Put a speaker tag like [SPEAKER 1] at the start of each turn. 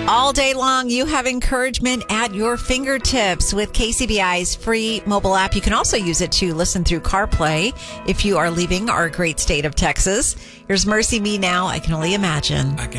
[SPEAKER 1] All day long, you have encouragement at your fingertips with KCBI's free mobile app. You can also use it to listen through CarPlay if you are leaving our great state of Texas. Here's Mercy Me Now. I Can Only Imagine.